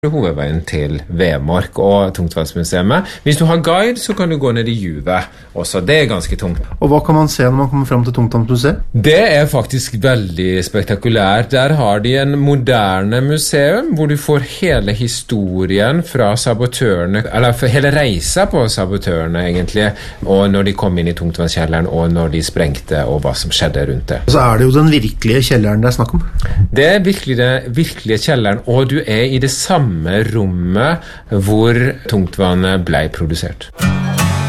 hovedveien til Vemork og Tungtvannsmuseet. Hvis du har guide, så kan du gå ned i Juvet også. Det ganske tungt. Og hva kan man se når man kommer frem til Tungtvannsmuseet? Det faktisk veldig spektakulært. Der har de en moderne museum, hvor du får hele historien fra sabotørene, eller hele reisa på sabotørene egentlig, og når de kom inn i Tungtvannskjelleren, og når de sprengte, og hva som skjedde rundt det. Så er det jo den virkelige kjelleren det snakk om? Det virkelig den virkelige kjelleren, og du i det samme rommet hvor tungtvannet ble produsert.